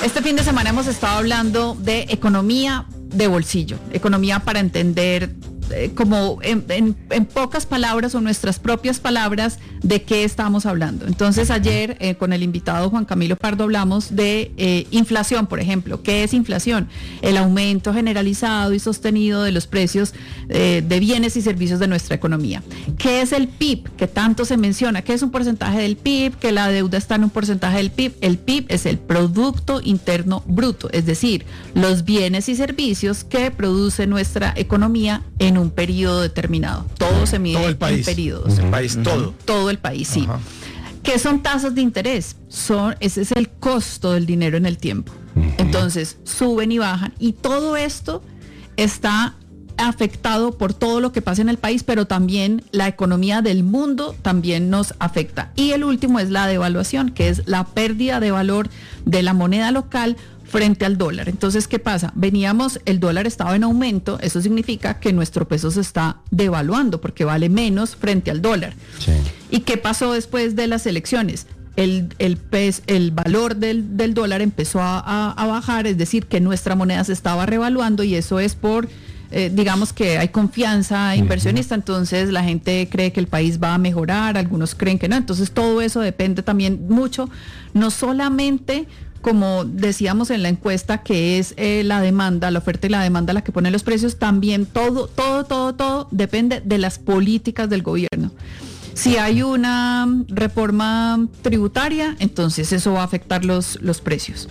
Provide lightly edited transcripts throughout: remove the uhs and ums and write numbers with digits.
Este fin de semana hemos estado hablando de economía de bolsillo, economía para entender como en pocas palabras o nuestras propias palabras de qué estamos hablando. Entonces ayer con el invitado Juan Camilo Pardo hablamos de inflación, por ejemplo. ¿Qué es inflación? El aumento generalizado y sostenido de los precios de bienes y servicios de nuestra economía. ¿Qué es el PIB? Que tanto se menciona. ¿Qué es un porcentaje del PIB? Que la deuda está en un porcentaje del PIB. El PIB es el Producto Interno Bruto, es decir, los bienes y servicios que produce nuestra economía en un periodo determinado. Todo se mide en periodos. El país, todo el país, sí. Ajá. ¿Qué son tasas de interés? Ese es el costo del dinero en el tiempo. Entonces, suben y bajan. Y todo esto está afectado por todo lo que pasa en el país, pero también la economía del mundo también nos afecta. Y el último es la devaluación, que es la pérdida de valor de la moneda local frente al dólar. Entonces, ¿qué pasa? El dólar estaba en aumento, eso significa que nuestro peso se está devaluando porque vale menos frente al dólar. Sí. ¿Y qué pasó después de las elecciones? El valor del dólar empezó a bajar, es decir, que nuestra moneda se estaba revaluando y eso es por, digamos que hay confianza inversionista, entonces la gente cree que el país va a mejorar, algunos creen que no, entonces todo eso depende también mucho, no solamente como decíamos en la encuesta, que es la demanda, la oferta y la demanda la que pone los precios, también todo depende de las políticas del gobierno. Si hay una reforma tributaria, entonces eso va a afectar los precios.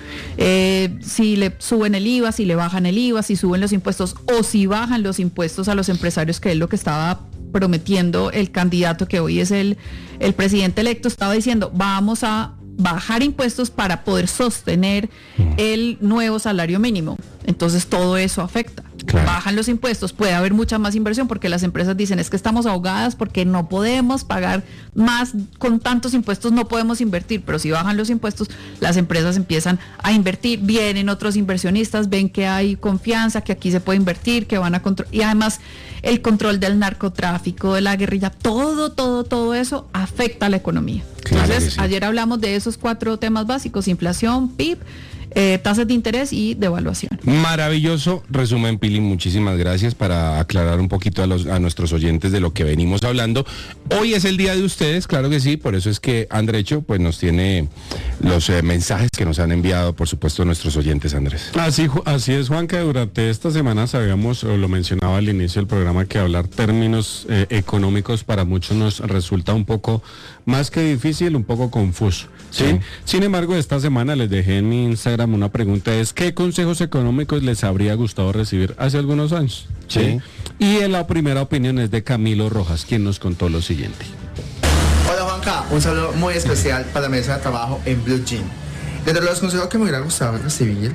Si le suben el IVA, si le bajan el IVA, si suben los impuestos o si bajan los impuestos a los empresarios, que es lo que estaba prometiendo el candidato que hoy es el presidente electo, estaba diciendo, vamos a bajar impuestos para poder sostener el nuevo salario mínimo. Entonces todo eso afecta. Claro. Bajan los impuestos, puede haber mucha más inversión porque las empresas dicen es que estamos ahogadas porque no podemos pagar más, con tantos impuestos no podemos invertir, pero si bajan los impuestos las empresas empiezan a invertir, vienen otros inversionistas, ven que hay confianza, que aquí se puede invertir, que van a controlar, y además el control del narcotráfico, de la guerrilla, todo eso afecta a la economía. Claro. Entonces sí. Ayer hablamos de esos 4 temas básicos: inflación, PIB, tasas de interés y devaluación. Maravilloso resumen, Pili, muchísimas gracias para aclarar un poquito a nuestros oyentes de lo que venimos hablando. Hoy es el día de ustedes, claro que sí, por eso es que Andrecho pues nos tiene los mensajes que nos han enviado, por supuesto, nuestros oyentes, Andrés. Así es, Juan, que durante esta semana sabíamos, o lo mencionaba al inicio del programa, que hablar términos económicos para muchos nos resulta un poco más que difícil, un poco confuso. ¿Sí? Sin embargo, esta semana les dejé en mi Instagram una pregunta, es ¿qué consejos económicos les habría gustado recibir hace algunos años? Sí. Y en la primera opinión es de Camilo Rojas, quien nos contó lo siguiente. Hola Juanca, un saludo muy especial para la mesa de trabajo en Blue Jean. Dentro de los consejos que me hubiera gustado recibir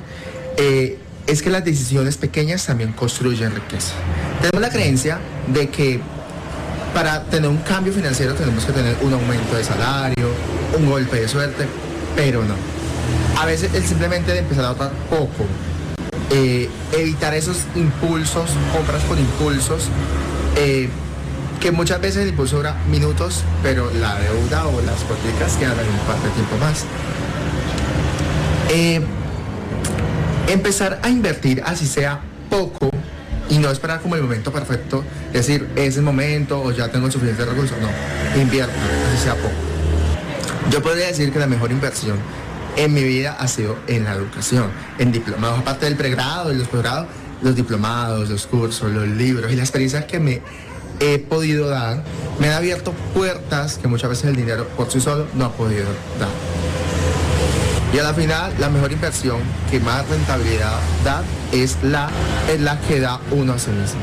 es que las decisiones pequeñas también construyen riqueza. Tenemos la creencia de que para tener un cambio financiero tenemos que tener un aumento de salario, un golpe de suerte, pero no. A veces el simplemente de empezar a ahorrar poco, evitar esos impulsos, compras por impulsos, que muchas veces el impulso dura minutos, pero la deuda o las hipotecas quedan un par de tiempo más. Empezar a invertir así sea poco y no esperar como el momento perfecto, decir es el momento o ya tengo suficientes recursos, no, invierta, así sea poco. Yo podría decir que la mejor inversión en mi vida ha sido en la educación, en diplomados, aparte del pregrado y los posgrados, los diplomados, los cursos, los libros y la experiencia que me he podido dar, me han abierto puertas que muchas veces el dinero por sí solo no ha podido dar. Y a la final, la mejor inversión que más rentabilidad da es la que da uno a sí mismo.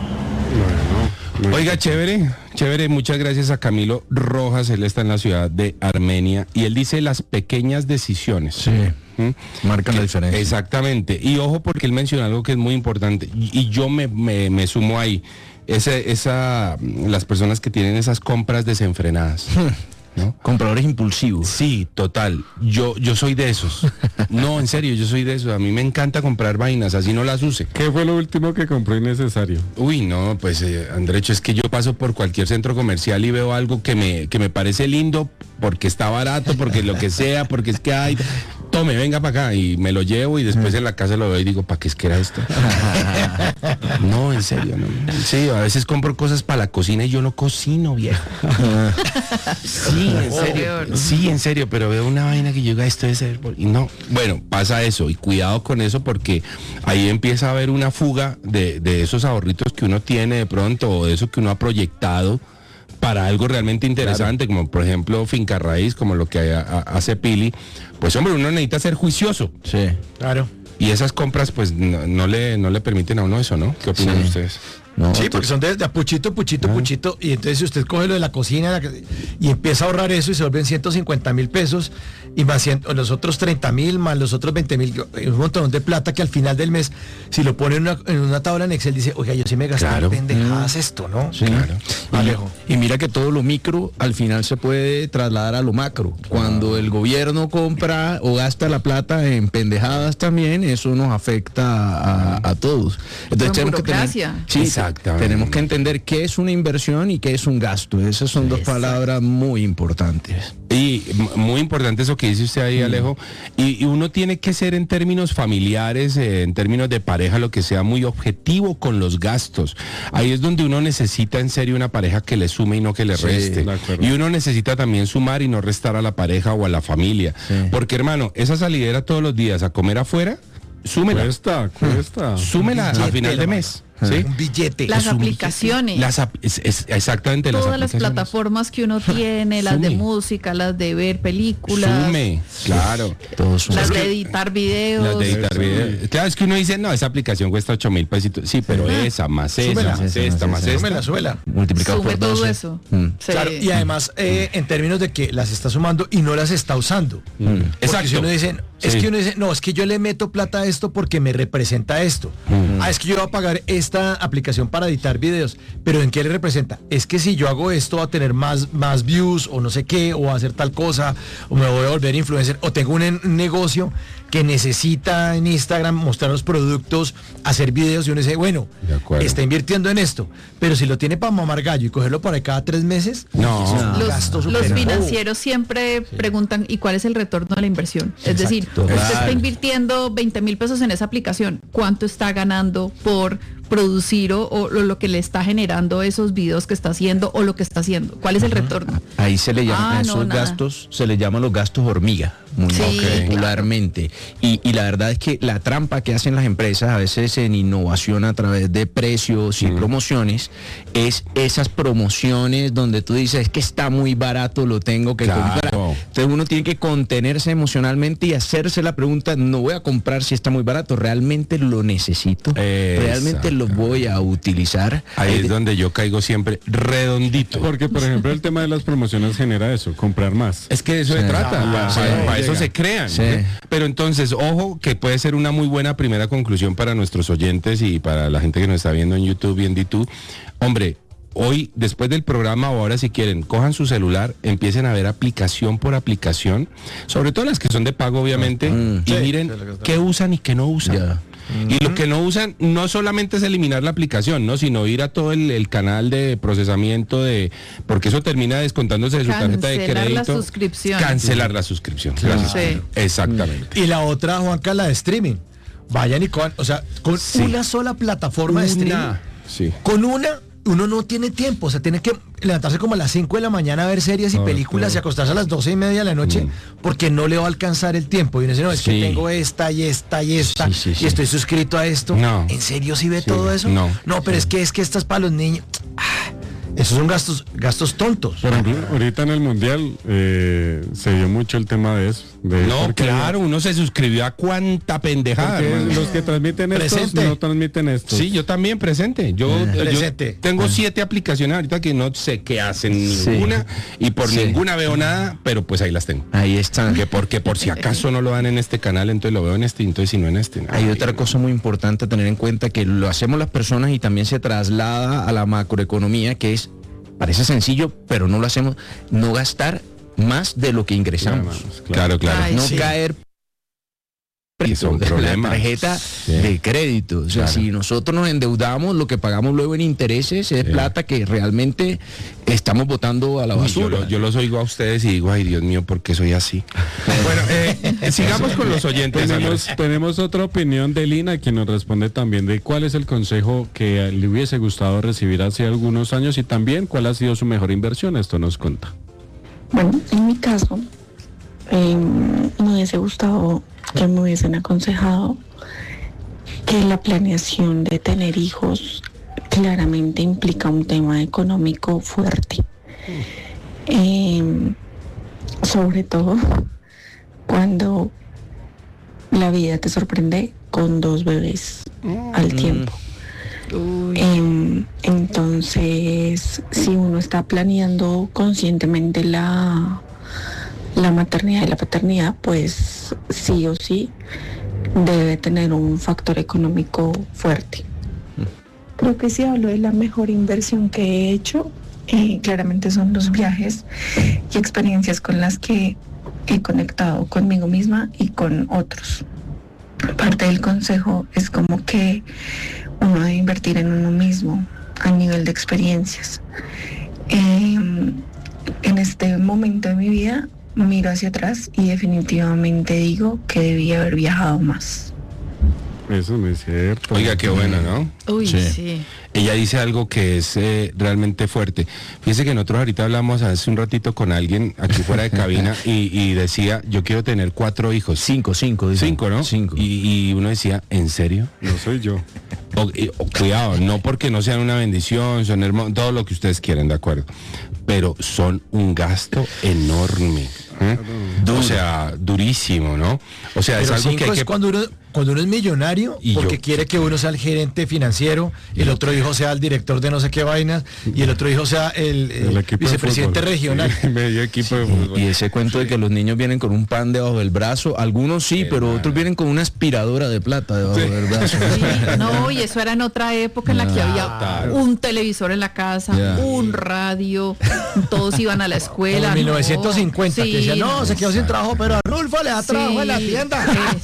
Oiga, chévere, muchas gracias a Camilo Rojas, él está en la ciudad de Armenia y él dice las pequeñas decisiones. Sí, marcan la diferencia. Exactamente, y ojo porque él menciona algo que es muy importante y yo me sumo ahí, las personas que tienen esas compras desenfrenadas. ¿No? Compradores impulsivos. Sí, total. Yo soy de esos. No, en serio, yo soy de esos. A mí me encanta comprar vainas, así no las use. ¿Qué fue lo último que compró innecesario? Uy, no, pues Andrecho, es que yo paso por cualquier centro comercial y veo algo que me parece lindo porque está barato, porque lo que sea, porque es que hay tome, venga para acá, y me lo llevo y después en la casa lo veo y digo, ¿para qué es que era esto? No, en serio, no. Sí, a veces compro cosas para la cocina y yo no cocino, viejo. Sí, en serio. Sí, en serio, pero veo una vaina que yo digo, esto debe ser... Y no, bueno, pasa eso, y cuidado con eso porque ahí empieza a haber una fuga de esos ahorritos que uno tiene de pronto, o de eso que uno ha proyectado para algo realmente interesante, como por ejemplo finca raíz, como lo que hace Pili. Pues hombre, uno necesita ser juicioso. Sí. Claro. Y esas compras pues no le permiten a uno eso, ¿no? ¿Qué opinan ustedes? No, Sí, porque son de a puchito, y entonces si usted coge lo de la cocina y empieza a ahorrar eso y se vuelven 150.000 pesos y más los otros 30.000 más los otros 20.000, un montón de plata que al final del mes, si lo pone en una tabla en Excel, dice, oiga, yo sí me gasté Claro. pendejadas esto, ¿no? Sí. Claro. Alejo. Y mira que todo lo micro al final se puede trasladar a lo macro. Cuando el gobierno compra o gasta la plata en pendejadas también, eso nos afecta a todos. Entonces tenemos que burocracia. tener, sí, Exactamente. tenemos que entender qué es una inversión y qué es un gasto. Esas son dos palabras muy importantes. Y muy importante eso que dice usted ahí, Alejo. Y uno tiene que ser en términos familiares, en términos de pareja, lo que sea, muy objetivo con los gastos. Ahí es donde uno necesita en serio una pareja que le sume y no que le reste. de acuerdo. Y uno necesita también sumar y no restar a la pareja o a la familia. Sí. Porque, hermano, esa salidera todos los días a comer afuera, súmela. Cuesta. Súmela a billete, final de hermano. mes. ¿Sí? Un billete. Las Es un aplicaciones. Exactamente, Todas las aplicaciones. plataformas que uno tiene, las de Sume. música, las de ver películas, Sume, claro. Todos son- las de editar videos. Las de editar Eso. videos. Claro, es que uno dice, no, esa aplicación cuesta 8.000 pesitos. Sí, pero esa, más esa, Súmela. más esta, más esta. Súmela. multiplicado Sume por todo 12. eso. Sí. Claro, y además en términos de que las está sumando y no las está usando. Porque Exacto. si uno dice, es Sí. que uno dice, no, es que yo le meto plata a esto porque me representa esto. Es que yo voy a pagar esta aplicación para editar videos, pero ¿en qué le representa? Es que si yo hago esto va a tener más views o no sé qué, o va a hacer tal cosa, o me voy a volver influencer, o tengo un negocio que necesita en Instagram mostrar los productos, hacer videos y uno dice, bueno, De acuerdo. está invirtiendo en esto, pero si lo tiene para mamar gallo y cogerlo para cada 3 meses, No. eso es un Los, gasto súper los bobo. financieros siempre preguntan, ¿y cuál es el retorno de la inversión? Es decir, Exacto. usted Claro. está invirtiendo 20.000 pesos en esa aplicación, ¿cuánto está ganando por producir o lo que le está generando esos videos que está haciendo o lo que está haciendo? ¿Cuál es el retorno? Ahí se le llaman Ah, a no, esos nada. gastos, se le llaman los gastos hormiga, muy Sí, popularmente. Y la verdad es que la trampa que hacen las empresas a veces en innovación a través de precios y promociones es esas promociones donde tú dices, es que está muy barato, lo tengo que Claro. comprar. Entonces uno tiene que contenerse emocionalmente y hacerse la pregunta, no voy a comprar si está muy barato, realmente lo necesito, realmente lo voy a utilizar. Ahí es donde yo caigo siempre redondito. Porque, por ejemplo, el tema de las promociones genera eso, comprar más. Es que de eso se Sí. trata, Ah, para eso llega. se crean. Sí. Pero entonces, ojo, que puede ser una muy buena primera conclusión para nuestros oyentes y para la gente que nos está viendo en YouTube y en DTube. Hombre, hoy, después del programa o ahora si quieren, cojan su celular, empiecen a ver aplicación por aplicación, sobre todo las que son de pago, obviamente, y Sí. miren qué usan y qué no usan. Ya. Y lo que no usan no solamente es eliminar la aplicación, ¿no? Sino ir a todo el canal de procesamiento porque eso termina descontándose de su tarjeta de Cancelar la crédito. suscripción. Cancelar la suscripción. Gracias. Sí. Exactamente. Y la otra, Juanca, la de streaming. Vayan y con una sola plataforma de streaming. Sí. Con uno no tiene tiempo, o sea, tiene que levantarse como a las 5 de la mañana a ver series y películas y acostarse a las 12:30 de la noche porque no le va a alcanzar el tiempo. Y uno dice, no, es que Sí. tengo esta y esta y esta Sí. y estoy suscrito a esto. No. ¿En serio sí ve todo eso? No. No, pero es que estas para los niños. Esos son gastos tontos. Por ejemplo, ahorita en el Mundial se dio mucho el tema de eso. No, porque- claro, uno se suscribió a cuánta pendejada, porque hermano. los que transmiten estos Presente. no transmiten estos. Sí, yo también presente. Yo Presente. tengo 7 aplicaciones ahorita que no sé qué hacen Sí. ninguna y por Sí. ninguna veo nada, pero pues ahí las tengo. Ahí están. Porque por si acaso no lo dan en este canal, entonces lo veo en este, entonces si no en este. Hay Ay, otra no. cosa muy importante a tener en cuenta que lo hacemos las personas y también se traslada a la macroeconomía, que es, parece sencillo, pero no lo hacemos, no gastar más de lo que ingresamos. Claro, claro. Ay, No sí. caer son la problemas. tarjeta Sí. de crédito. O sea, Claro. si nosotros nos endeudamos, lo que pagamos luego en intereses es plata que realmente estamos botando a la Uy, basura. yo los oigo a ustedes y digo, ay Dios mío, ¿por qué soy así? Bueno, sigamos con los oyentes. Tenemos otra opinión de Lina, quien nos responde también de cuál es el consejo que le hubiese gustado recibir hace algunos años y también cuál ha sido su mejor inversión. Esto nos cuenta. Bueno, en mi caso, me hubiese gustado que me hubiesen aconsejado que la planeación de tener hijos claramente implica un tema económico fuerte. Sobre todo cuando la vida te sorprende con 2 bebés al tiempo. Entonces, si uno está planeando conscientemente la maternidad y la paternidad, pues sí o sí debe tener un factor económico fuerte. Creo que si hablo de la mejor inversión que he hecho, claramente son los viajes y experiencias con las que he conectado conmigo misma y con otros. Parte del consejo es como que uno debe invertir en uno mismo a nivel de experiencias. En este momento de mi vida miro hacia atrás y definitivamente digo que debía haber viajado más. Eso no es cierto. Oiga, qué bueno, ¿no? Uy, Sí. sí. Ella dice algo que es realmente fuerte. Fíjese que nosotros ahorita hablamos hace un ratito con alguien aquí fuera de cabina y decía, yo quiero tener 4 hijos. 5, dice. 5, ¿no? 5. Y uno decía, ¿en serio? No soy yo. Cuidado, no porque no sean una bendición, son hermosos, todo lo que ustedes quieren, de acuerdo. Pero son un gasto enorme. O sea, durísimo, ¿no? O sea, es Pero algo que 5 hay es que... cuando uno es millonario Y porque yo- quiere que uno sea el gerente financiero, el otro hijo sea el director de no sé qué vainas y el otro hijo sea el equipo de vicepresidente fútbol. regional. Sí, medio equipo de fútbol. Y ese cuento de que los niños vienen con un pan debajo del brazo, algunos sí, pero otros vienen con una aspiradora de plata debajo del brazo. Sí, no, y eso era en otra época en la que había un televisor en la casa, Ya. un radio, todos iban a la escuela. Como en no. 1950 Sí, que decía, no, se quedó sin trabajo, pero a Rulfo le da trabajo en la sí, tienda.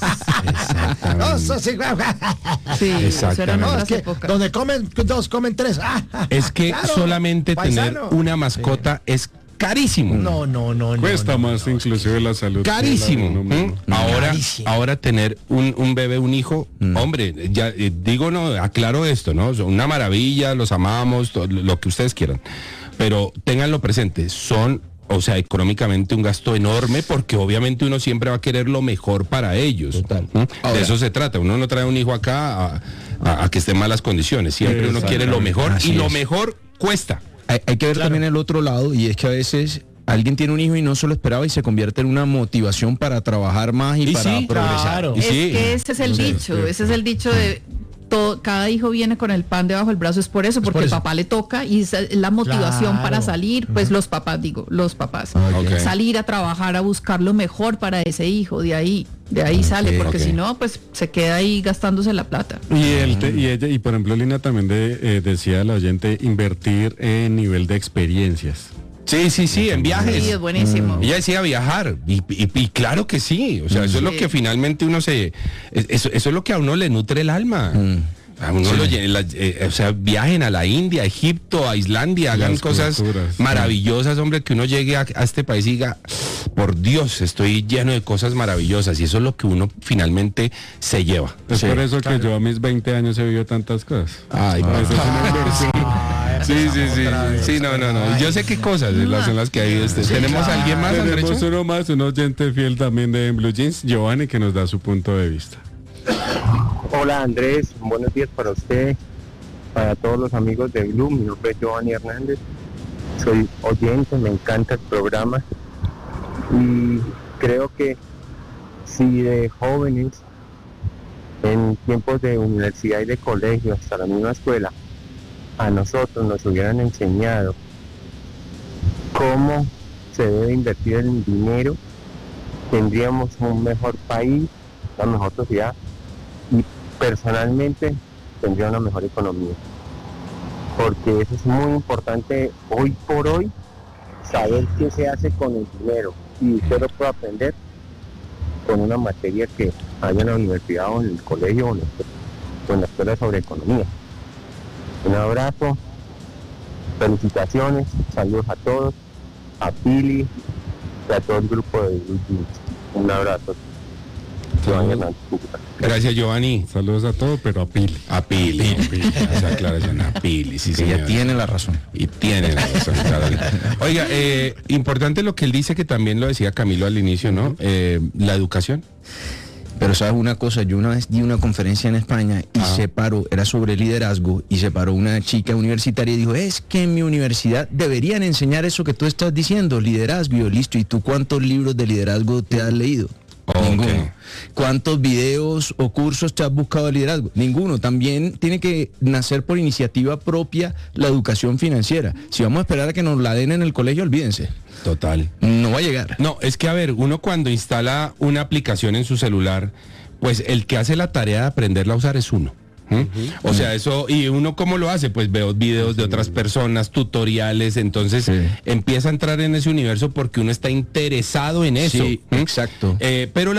No, eso sí, Sí, eso era en no, es otras que épocas. donde comen 2, comen 3. Es que Claro, solamente paisano. tener una mascota es carísimo. No. Cuesta no, más no. inclusive la salud. Carísimo. No, no, no. Carísimo. Ahora tener un bebé, un hijo, hombre, ya digo, no, aclaro esto, ¿no? Son una maravilla, los amamos, lo que ustedes quieran. Pero ténganlo presente, son, o sea, económicamente un gasto enorme porque obviamente uno siempre va a querer lo mejor para ellos. Total. De eso se trata. Uno no trae un hijo acá a que esté en malas condiciones. Siempre uno quiere lo mejor Así y lo es. mejor cuesta. Hay que ver también el otro lado, y es que a veces alguien tiene un hijo y no se lo esperaba y se convierte en una motivación para trabajar más y Y para sí, progresar. claro. Y Es sí. que ese es el dicho, ese es el dicho de cada hijo viene con el pan debajo del brazo, es por eso, porque por eso. el papá le toca y esa es la motivación Claro. para salir, pues los papás, Ok. salir a trabajar, a buscar lo mejor para ese hijo, de ahí sale, porque ok. si no, pues se queda ahí gastándose la plata. Y por ejemplo, Lina también decía a la oyente invertir en nivel de experiencias. Sí, en viajes. Sí, es buenísimo. Ella decía viajar, y claro que sí, o sea, eso es lo Sí. que finalmente uno eso es lo que a uno le nutre el alma. A uno lo llena, o sea, viajen a la India, a Egipto, a Islandia, hagan Las cosas culturas, maravillosas, hombre, que uno llegue a este país y diga, por Dios, estoy lleno de cosas maravillosas, y eso es lo que uno finalmente se lleva. Es Sí. por eso que yo a mis 20 años he vivido tantas cosas. Ay, Eso es una inversión. Sí, no. Yo sé qué cosas son las que hay. ¿Tenemos a alguien más, Tenemos Andrecho? uno más, un oyente fiel también de Blue Jeans, Giovanni, que nos da su punto de vista. Hola Andrés, buenos días para usted, para todos los amigos de Blue. Mi nombre es Giovanni Hernández, soy oyente, me encanta el programa y creo que si de jóvenes en tiempos de universidad y de colegio hasta la misma escuela a nosotros nos hubieran enseñado cómo se debe invertir el dinero, tendríamos un mejor país, una mejor sociedad y personalmente tendría una mejor economía, porque eso es muy importante hoy por hoy, saber qué se hace con el dinero, y usted lo puede aprender con una materia que hay en la universidad o en el colegio o en la escuela sobre economía. Un abrazo, felicitaciones, saludos a todos, a Pili y a todo el grupo de Blue Jeans. Un abrazo. Gracias, Giovanni. Saludos a todos, pero a Pili. A Pili. Esa aclaración, a Pili, sí, señor. Ella tiene la razón. Y tiene la razón, claro. Oiga, importante lo que él dice, que también lo decía Camilo al inicio, ¿no? La educación. Pero sabes una cosa, yo una vez di una conferencia en España y se paró, era sobre liderazgo, y se paró una chica universitaria y dijo, es que en mi universidad deberían enseñar eso que tú estás diciendo, liderazgo. Y yo, listo, ¿y tú cuántos libros de liderazgo te has leído? Ninguno. ¿Cuántos videos o cursos te has buscado de liderazgo? Ninguno. También tiene que nacer por iniciativa propia la educación financiera. Si vamos a esperar a que nos la den en el colegio, olvídense. Total. No va a llegar. No, es que a ver, uno cuando instala una aplicación en su celular, pues el que hace la tarea de aprenderla a usar es uno. O sea, eso, y uno cómo lo hace, pues veo videos de otras personas, tutoriales, entonces empieza a entrar en ese universo porque uno está interesado en eso. Sí, exacto. Pero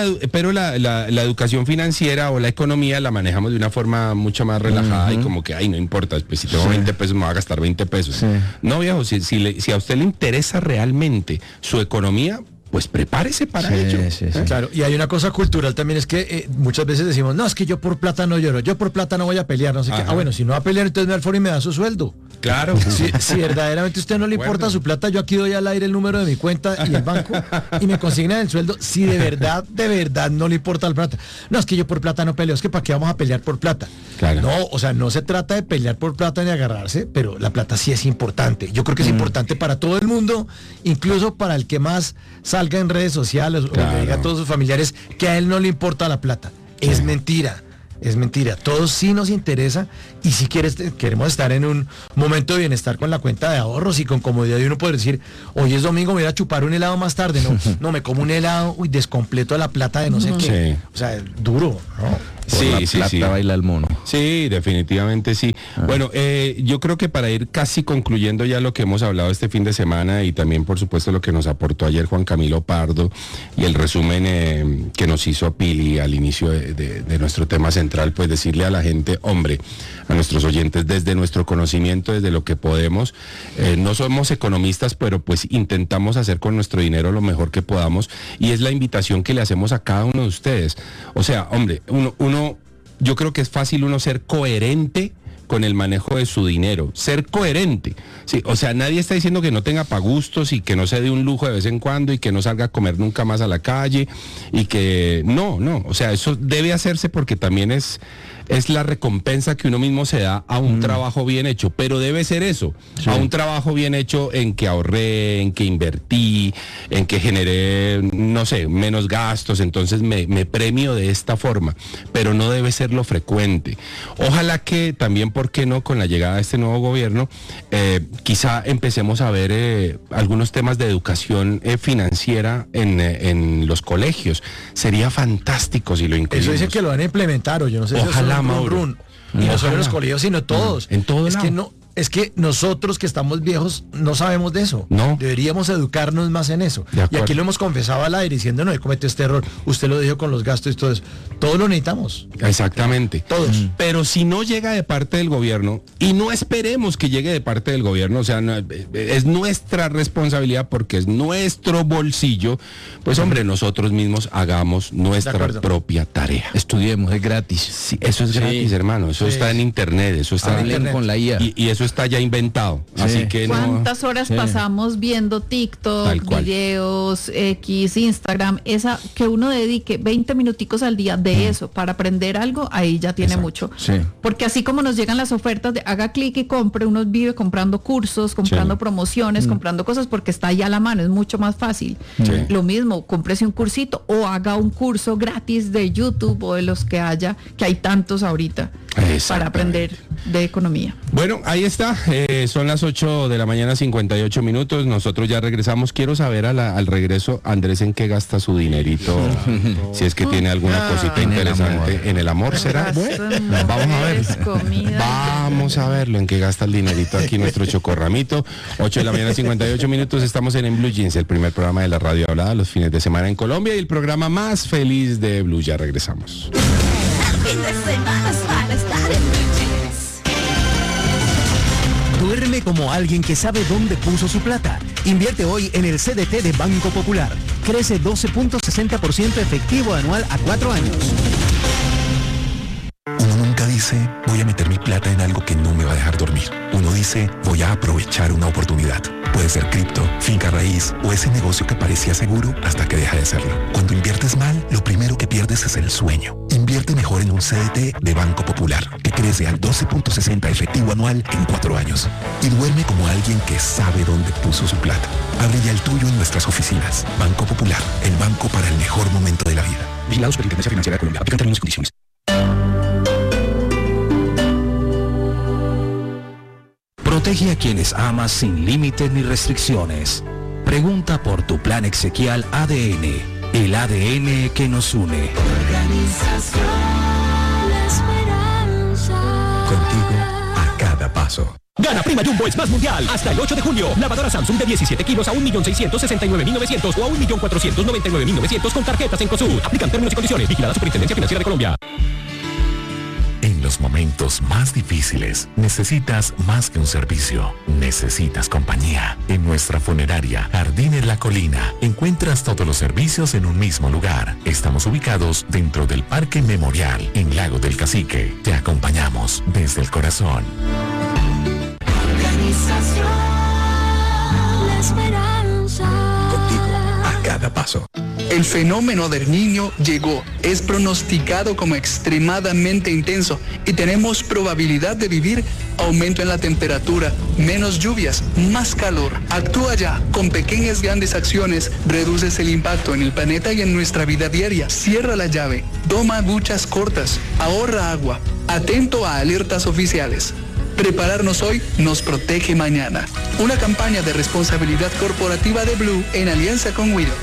la educación financiera o la economía la manejamos de una forma mucho más relajada y como que, ay, no importa, pues si tengo 20 pesos me voy a gastar 20 pesos. Sí. No, viejo, si a usted le interesa realmente su economía, pues prepárese para ello. Sí. Claro, y hay una cosa cultural también, es que muchas veces decimos, no, es que yo por plata no lloro, yo por plata no voy a pelear, no sé qué. Ah, bueno, si no va a pelear, entonces me da el foro y me da su sueldo. Claro. Si verdaderamente a usted no le importa su plata, yo aquí doy al aire el número de mi cuenta y el banco y me consignan el sueldo. Si de verdad no le importa la plata. No, es que yo por plata no peleo, es que ¿para qué vamos a pelear por plata? Claro. No, o sea, no se trata de pelear por plata ni agarrarse, pero la plata sí es importante. Yo creo que es importante para todo el mundo, incluso para el que más salga en redes sociales o le diga a todos sus familiares que a él no le importa la plata. Es mentira. Es mentira, todos sí nos interesa y si queremos estar en un momento de bienestar con la cuenta de ahorros y con comodidad de uno poder decir, hoy es domingo, me voy a chupar un helado más tarde, no me como un helado, descompleto la plata de no sé qué. O sea, duro, ¿no? Sí, baila el mono. Sí, definitivamente sí. Bueno, yo creo que para ir casi concluyendo ya lo que hemos hablado este fin de semana y también por supuesto lo que nos aportó ayer Juan Camilo Pardo y el resumen que nos hizo Pili al inicio de nuestro tema central, pues decirle a la gente, hombre, a nuestros oyentes, desde nuestro conocimiento, desde lo que podemos, no somos economistas, pero pues intentamos hacer con nuestro dinero lo mejor que podamos y es la invitación que le hacemos a cada uno de ustedes. O sea, hombre, yo creo que es fácil uno ser coherente con el manejo de su dinero, ser coherente. Sí, o sea, nadie está diciendo que no tenga pagustos y que no se dé un lujo de vez en cuando y que no salga a comer nunca más a la calle y que no, o sea, eso debe hacerse porque también es la recompensa que uno mismo se da a un trabajo bien hecho, pero debe ser eso, a un trabajo bien hecho en que ahorré, en que invertí, en que generé, no sé, menos gastos, entonces me premio de esta forma, pero no debe ser lo frecuente. Ojalá que también, ¿por qué no?, con la llegada de este nuevo gobierno, quizá empecemos a ver algunos temas de educación financiera en los colegios. Sería fantástico si lo incluimos. Eso dice que lo van a implementar, o yo no sé. Ojalá, Mauro. Y no solo en los colegios, sino todos. En todo lado. Es que nosotros que estamos viejos no sabemos de eso. No. Deberíamos educarnos más en eso. Y aquí lo hemos confesado al aire diciendo, no, él cometió este error. Usted lo dijo con los gastos y todo eso. Todos lo necesitamos. Exactamente. Todos. Pero si no llega de parte del gobierno, y no esperemos que llegue de parte del gobierno, o sea, es nuestra responsabilidad porque es nuestro bolsillo, pues hombre, nosotros mismos hagamos nuestra propia tarea. Estudiemos, es gratis. Sí, eso es gratis, hermano. Eso está en internet, eso está en internet. Con la IA. Y eso está ya inventado, así que ¿cuántas horas pasamos viendo TikTok, videos, X, Instagram? Esa que uno dedique 20 minuticos al día de eso para aprender algo, ahí ya tiene mucho. Porque así como nos llegan las ofertas de haga clic y compre, uno vive comprando cursos, comprando promociones, comprando cosas porque está ahí a la mano, es mucho más fácil. Lo mismo, cómprese un cursito o haga un curso gratis de YouTube o de los que haya, que hay tantos ahorita para aprender. de economía. Bueno, ahí está, son las 8 de la mañana, 58 minutos, nosotros ya regresamos. Quiero saber al regreso, Andrés, ¿en qué gasta su dinerito? Si es que tiene alguna cosita interesante. ¿En el amor será? Bueno, vamos a ver. Vamos a verlo, en qué gasta el dinerito aquí nuestro chocorramito. 8 de la mañana, 58 minutos, estamos en Blue Jeans, el primer programa de la radio hablada los fines de semana en Colombia y el programa más feliz de Blue. Ya regresamos. Fin de semana para estar en Blue Jeans. Duerme como alguien que sabe dónde puso su plata. Invierte hoy en el CDT de Banco Popular. Crece 12.60% efectivo anual a 4 años. Uno nunca dice, voy a meter mi plata en algo que no me va a dejar dormir. Uno dice, voy a aprovechar una oportunidad. Puede ser cripto, finca raíz o ese negocio que parecía seguro hasta que deja de serlo. Cuando inviertes mal, lo primero que pierdes es el sueño. Invierte mejor en un CDT de Banco Popular, que crece al 12.60 efectivo anual en 4 años. Y duerme como alguien que sabe dónde puso su plata. Abre ya el tuyo en nuestras oficinas. Banco Popular, el banco para el mejor momento de la vida. Vigilado Superintendencia Financiera de Colombia. Aplican términos y condiciones. Protege a quienes amas sin límites ni restricciones. Pregunta por tu plan exequial ADN, el ADN que nos une. Organización La Esperanza. Contigo a cada paso. Gana Prima Jumbo es más mundial. Hasta el 8 de junio. Lavadora Samsung de 17 kilos a 1.669.900 o a 1.499.900 con tarjetas en Cosur. Aplican términos y condiciones. Vigilada Superintendencia Financiera de Colombia. En los momentos más difíciles, necesitas más que un servicio. Necesitas compañía. En nuestra funeraria, Jardines La Colina, encuentras todos los servicios en un mismo lugar. Estamos ubicados dentro del Parque Memorial, en Lago del Cacique. Te acompañamos desde el corazón. Organización La Esperanza. Contigo a cada paso. El fenómeno del Niño llegó, es pronosticado como extremadamente intenso y tenemos probabilidad de vivir aumento en la temperatura, menos lluvias, más calor. Actúa ya, con pequeñas grandes acciones, reduces el impacto en el planeta y en nuestra vida diaria. Cierra la llave, toma duchas cortas, ahorra agua, atento a alertas oficiales. Prepararnos hoy nos protege mañana. Una campaña de responsabilidad corporativa de Blue en alianza con Widow.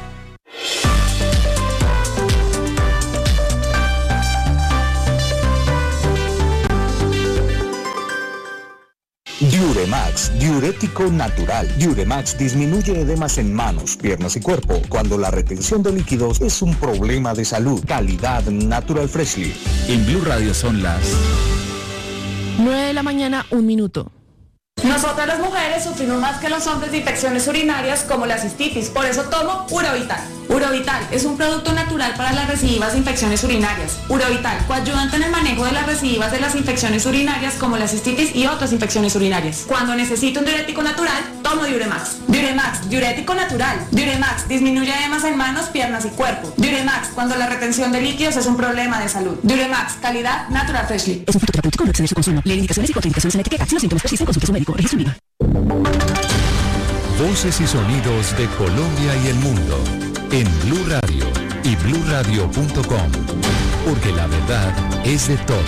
Diuremax, diurético natural. Diuremax disminuye edemas en manos, piernas y cuerpo cuando la retención de líquidos es un problema de salud. Calidad Natural Freshly. En Blue Radio son las 9 de la mañana, 1 minuto. Nosotras las mujeres sufrimos más que los hombres de infecciones urinarias como la cistitis, por eso tomo Urovital. Urovital es un producto natural para las recidivas infecciones urinarias. Urovital, coayudante en el manejo de las recidivas de las infecciones urinarias como la cistitis y otras infecciones urinarias. Cuando necesito un diurético natural, tomo Diuremax. Diuremax, diurético natural. Diuremax, disminuye edemas en manos, piernas y cuerpo. Diuremax, cuando la retención de líquidos es un problema de salud. Diuremax, calidad Natural Freshly. Es un fruto terapéutico, no exceder su consumo. Leer indicaciones y contraindicaciones en la etiqueta. Si los síntomas persisten, consulte a su médico. Registro IVA. Voces y sonidos de Colombia y el mundo en Blue Radio y bluradio.com, porque la verdad es de todos.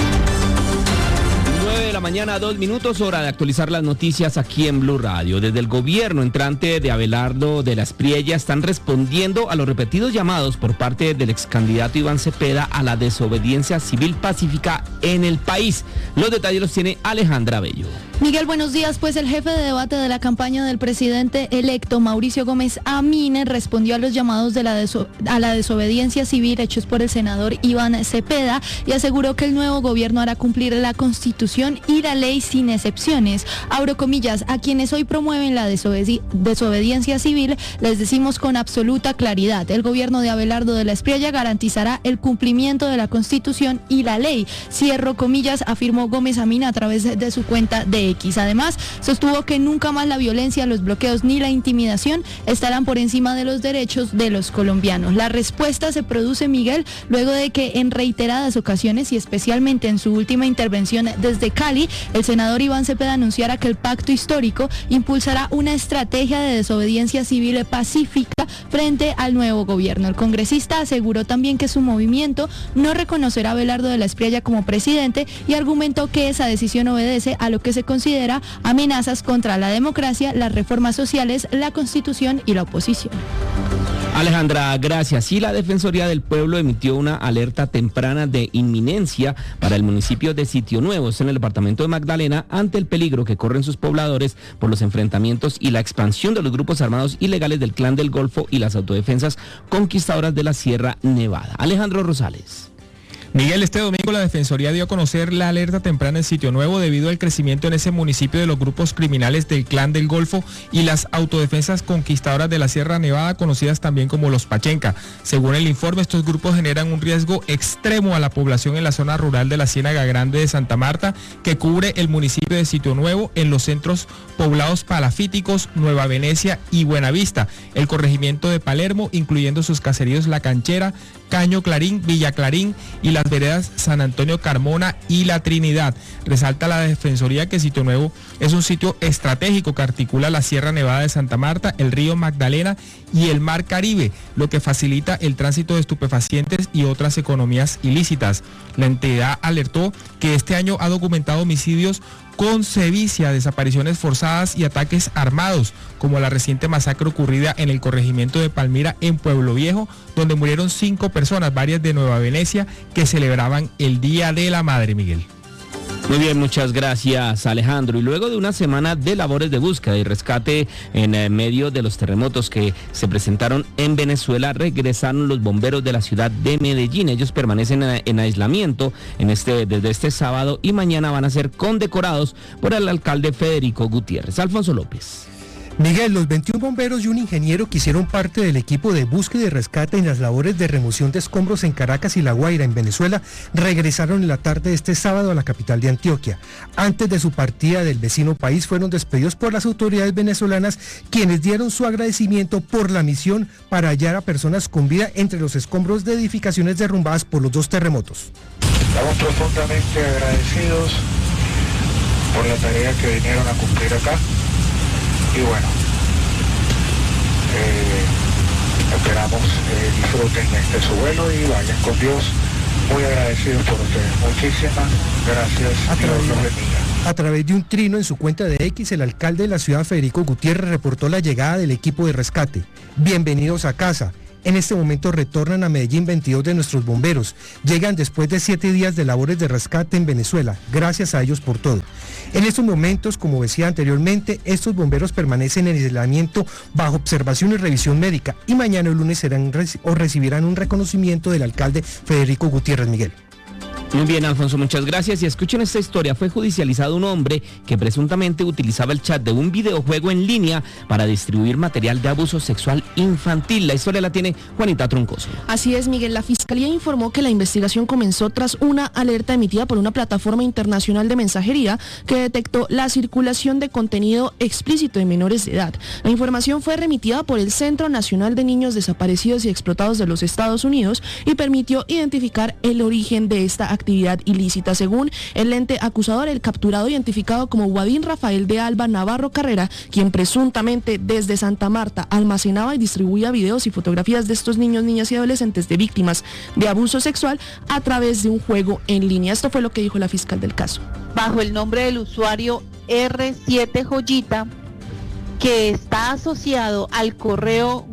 9 de la mañana, 2 minutos, hora de actualizar las noticias aquí en Blue Radio. Desde el gobierno entrante de Abelardo de la Espriella están respondiendo a los repetidos llamados por parte del ex candidato Iván Cepeda a la desobediencia civil pacífica en el país. Los detalles los tiene Alejandra Bello. Miguel, buenos días. Pues el jefe de debate de la campaña del presidente electo, Mauricio Gómez Amine, respondió a los llamados de a la desobediencia civil hechos por el senador Iván Cepeda y aseguró que el nuevo gobierno hará cumplir la Constitución y la ley sin excepciones. Abro comillas, a quienes hoy promueven la desobediencia civil les decimos con absoluta claridad, el gobierno de Abelardo de la Espriella garantizará el cumplimiento de la Constitución y la ley. Cierro comillas, afirmó Gómez Amine a través de su cuenta de X. Además, sostuvo que nunca más la violencia, los bloqueos ni la intimidación estarán por encima de los derechos de los colombianos. La respuesta se produce, Miguel, luego de que en reiteradas ocasiones y especialmente en su última intervención desde Cali, así el senador Iván Cepeda anunciara que el pacto histórico impulsará una estrategia de desobediencia civil pacífica frente al nuevo gobierno. El congresista aseguró también que su movimiento no reconocerá a Abelardo de la Espriella como presidente y argumentó que esa decisión obedece a lo que se considera amenazas contra la democracia, las reformas sociales, la Constitución y la oposición. Alejandra, gracias. Y la Defensoría del Pueblo emitió una alerta temprana de inminencia para el municipio de Sitio Nuevo, en el departamento de Magdalena, ante el peligro que corren sus pobladores por los enfrentamientos y la expansión de los grupos armados ilegales del Clan del Golfo y las autodefensas conquistadoras de la Sierra Nevada. Alejandro Rosales. Miguel, este domingo la Defensoría dio a conocer la alerta temprana en Sitio Nuevo debido al crecimiento en ese municipio de los grupos criminales del Clan del Golfo y las autodefensas conquistadoras de la Sierra Nevada, conocidas también como los Pachenca. Según el informe, estos grupos generan un riesgo extremo a la población en la zona rural de la Ciénaga Grande de Santa Marta, que cubre el municipio de Sitio Nuevo, en los centros poblados palafíticos, Nueva Venecia y Buenavista, el corregimiento de Palermo, incluyendo sus caseríos La Canchera, Caño Clarín, Villa Clarín y las veredas San Antonio Carmona y La Trinidad. Resalta la Defensoría que Sitio Nuevo es un sitio estratégico que articula la Sierra Nevada de Santa Marta, el río Magdalena y el Mar Caribe, lo que facilita el tránsito de estupefacientes y otras economías ilícitas. La entidad alertó que este año ha documentado homicidios con sevicia, desapariciones forzadas y ataques armados, como la reciente masacre ocurrida en el corregimiento de Palmira en Pueblo Viejo, donde murieron 5 personas, varias de Nueva Venecia, que celebraban el Día de la Madre, Miguel. Muy bien, muchas gracias, Alejandro. Y luego de una semana de labores de búsqueda y rescate en medio de los terremotos que se presentaron en Venezuela, regresaron los bomberos de la ciudad de Medellín. Ellos permanecen en aislamiento desde este sábado y mañana van a ser condecorados por el alcalde Federico Gutiérrez. Alfonso López. Miguel, los 21 bomberos y un ingeniero que hicieron parte del equipo de búsqueda y rescate en las labores de remoción de escombros en Caracas y La Guaira, en Venezuela, regresaron en la tarde de este sábado a la capital de Antioquia. Antes de su partida del vecino país, fueron despedidos por las autoridades venezolanas, quienes dieron su agradecimiento por la misión para hallar a personas con vida entre los escombros de edificaciones derrumbadas por los 2 terremotos. Estamos profundamente agradecidos por la tarea que vinieron a cumplir acá. Y bueno, esperamos disfruten su vuelo y vayan con Dios. Muy agradecidos por ustedes. Muchísimas gracias. Dios los bendiga. A través de un trino en su cuenta de X, el alcalde de la ciudad, Federico Gutiérrez, reportó la llegada del equipo de rescate. Bienvenidos a casa. En este momento retornan a Medellín 22 de nuestros bomberos. Llegan después de 7 días de labores de rescate en Venezuela. Gracias a ellos por todo. En estos momentos, como decía anteriormente, estos bomberos permanecen en aislamiento bajo observación y revisión médica y mañana el lunes recibirán un reconocimiento del alcalde Federico Gutiérrez. Miguel. Muy bien, Alfonso, muchas gracias. Y escuchen esta historia. Fue judicializado un hombre que presuntamente utilizaba el chat de un videojuego en línea para distribuir material de abuso sexual infantil. La historia la tiene Juanita Troncoso. Así es, Miguel. La Fiscalía informó que la investigación comenzó tras una alerta emitida por una plataforma internacional de mensajería que detectó la circulación de contenido explícito de menores de edad. La información fue remitida por el Centro Nacional de Niños Desaparecidos y Explotados de los Estados Unidos y permitió identificar el origen de esta actividad ilícita. Según el ente acusador, el capturado, identificado como Guadín Rafael de Alba Navarro Carrera, quien presuntamente desde Santa Marta almacenaba y distribuía videos y fotografías de estos niños, niñas y adolescentes de víctimas de abuso sexual a través de un juego en línea. Esto fue lo que dijo la fiscal del caso. Bajo el nombre del usuario R7 Joyita, que está asociado al correo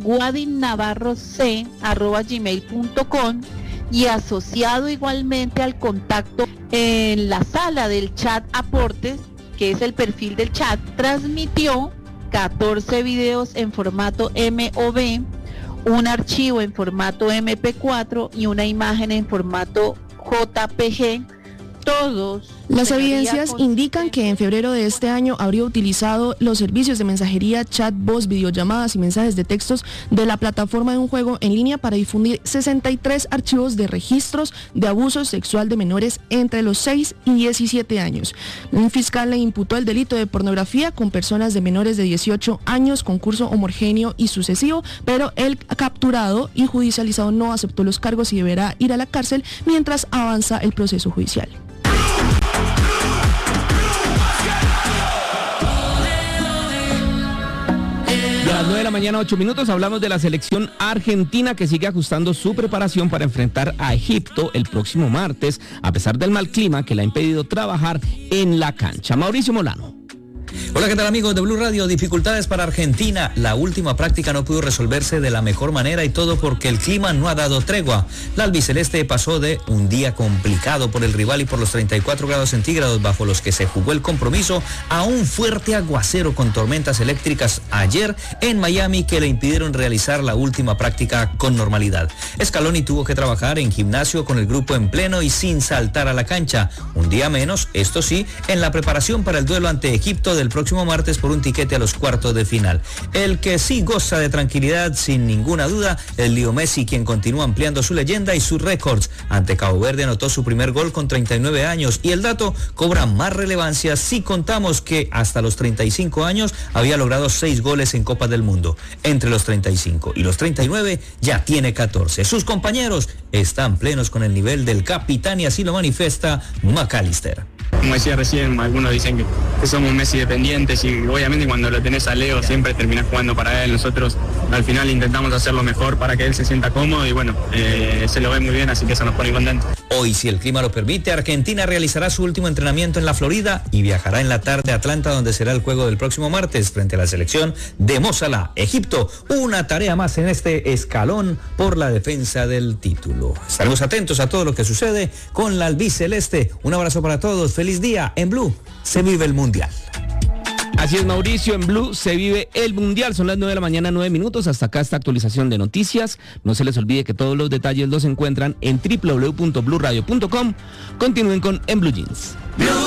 guadinnavarroc@gmail.com y asociado igualmente al contacto en la sala del chat aportes, que es el perfil del chat, transmitió 14 videos en formato MOV, un archivo en formato MP4 y una imagen en formato JPG. Todos. Las evidencias indican que en febrero de este año habría utilizado los servicios de mensajería, chat, voz, videollamadas y mensajes de textos de la plataforma de un juego en línea para difundir 63 archivos de registros de abuso sexual de menores entre los 6 y 17 años. Un fiscal le imputó el delito de pornografía con personas de menores de 18 años con curso homogéneo y sucesivo, pero el capturado y judicializado no aceptó los cargos y deberá ir a la cárcel mientras avanza el proceso judicial. las 9 de la mañana, 8 minutos, hablamos de la selección argentina que sigue ajustando su preparación para enfrentar a Egipto el próximo martes, a pesar del mal clima que le ha impedido trabajar en la cancha. Mauricio Molano. Hola, ¿qué tal amigos de Blue Radio? Dificultades para Argentina. La última práctica no pudo resolverse de la mejor manera y todo porque el clima no ha dado tregua. La albiceleste pasó de un día complicado por el rival y por los 34 grados centígrados bajo los que se jugó el compromiso a un fuerte aguacero con tormentas eléctricas ayer en Miami que le impidieron realizar la última práctica con normalidad. Scaloni tuvo que trabajar en gimnasio con el grupo en pleno y sin saltar a la cancha. Un día menos, esto sí, en la preparación para el duelo ante Egipto del próximo martes por un tiquete a los cuartos de final. El que sí goza de tranquilidad sin ninguna duda, el Leo Messi, quien continúa ampliando su leyenda y sus récords. Ante Cabo Verde anotó su primer gol con 39 años y el dato cobra más relevancia si contamos que hasta los 35 años había logrado 6 goles en Copas del Mundo. Entre los 35 y los 39 ya tiene 14. Sus compañeros están plenos con el nivel del capitán y así lo manifiesta McAllister. Como decía recién, algunos dicen que somos Messi dependientes y obviamente cuando lo tenés a Leo siempre terminás jugando para él. Nosotros al final intentamos hacerlo mejor para que él se sienta cómodo y bueno, se lo ve muy bien, así que eso nos pone contentos. Hoy, si el clima lo permite, Argentina realizará su último entrenamiento en la Florida y viajará en la tarde a Atlanta, donde será el juego del próximo martes frente a la selección de Mo Salah, Egipto. Una tarea más en este escalón por la defensa del título. Estaremos atentos a todo lo que sucede con la albiceleste. Un abrazo para todos. Feliz día. En Blue se vive el Mundial. Así es, Mauricio, en Blue se vive el Mundial. Son las 9 de la mañana, 9 minutos. Hasta acá esta actualización de noticias. No se les olvide que todos los detalles los encuentran en www.bluradio.com. Continúen con En Blue Jeans.